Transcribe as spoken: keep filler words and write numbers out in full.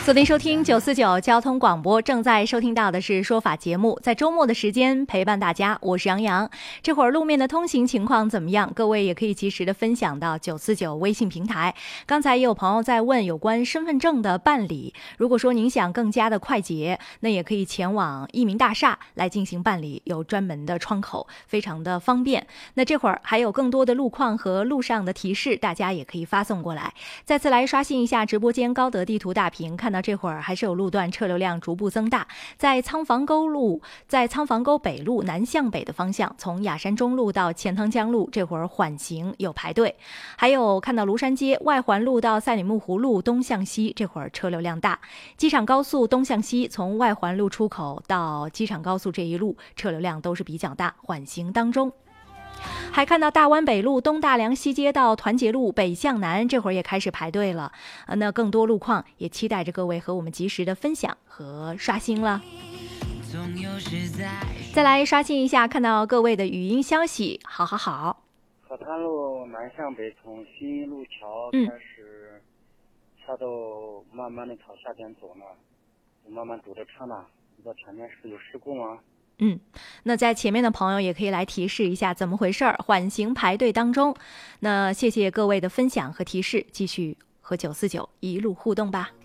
锁定收听九四九交通广播，正在收听到的是说法节目，在周末的时间陪伴大家，我是杨洋。这会儿路面的通行情况怎么样？各位也可以及时的分享到九四九微信平台。刚才也有朋友在问有关身份证的办理，如果说您想更加的快捷，那也可以前往益民大厦来进行办理，有专门的窗口，非常的方便。那这会儿还有更多的路况和路上的提示，大家也可以发送过来。再次来刷新一下直播间高德地图大屏，看到这会儿还是有路段车流量逐步增大，在仓房沟路，在仓房沟北路南向北的方向，从雅山中路到钱塘江路，这会儿缓行有排队。还有看到庐山街外环路到赛里木湖路东向西，这会儿车流量大。机场高速东向西，从外环路出口到机场高速这一路车流量都是比较大，缓行当中。还看到大湾北路东大梁西街到团结路北向南，这会儿也开始排队了。呃，那更多路况也期待着各位和我们及时的分享和刷新了。再来刷新一下，看到各位的语音消息。好好好。 河滩路南向北，从新一路桥开始，下到慢慢的朝下边走呢，慢慢堵着车呢。不知道前面是不是有事故吗？ 嗯，那在前面的朋友也可以来提示一下怎么回事儿，缓行排队当中。那谢谢各位的分享和提示，继续和九四九一路互动吧。